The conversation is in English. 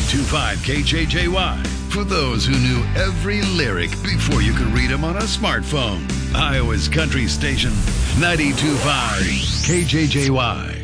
92.5 KJJY. For those who knew every lyric before you could read them on a smartphone. Iowa's country station, 92.5 KJJY.